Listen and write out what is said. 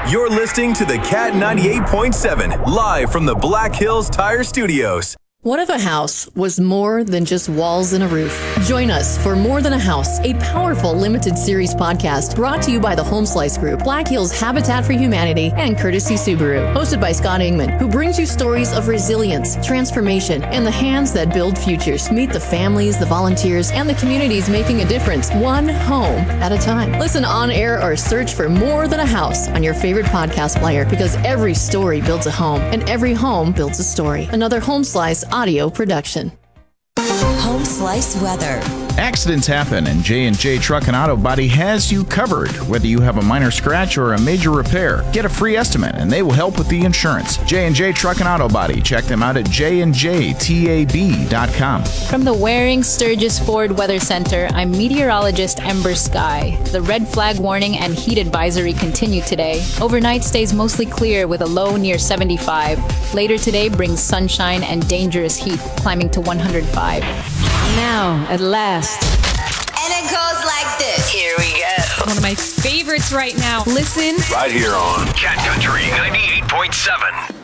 You're listening to the Cat 98.7, live from the Black Hills Tire Studios. What if a house was more than just walls and a roof? Join us for More Than a House, a powerful limited series podcast brought to you by the Home Slice Group, Black Hills Habitat for Humanity, and Courtesy Subaru. Hosted by Scott Ingman, who brings you stories of resilience, transformation, and the hands that build futures. Meet the families, the volunteers, and the communities making a difference, one home at a time. Listen on air or search for More Than a House on your favorite podcast player, because every story builds a home, and every home builds a story. Another Home Slice audio production. Home Slice weather. Accidents happen, and J&J Truck and Auto Body has you covered. Whether you have a minor scratch or a major repair, get a free estimate, and they will help with the insurance. J&J Truck and Auto Body. Check them out at jnjtab.com. From the Waring Sturgis Ford Weather Center, I'm meteorologist Ember Sky. The red flag warning and heat advisory continue today. Overnight stays mostly clear with a low near 75. Later today brings sunshine and dangerous heat, climbing to 105. Now, at last. And it goes like this. Here we go. One of my favorites right now. Listen. Right here on Cat Country 98.7.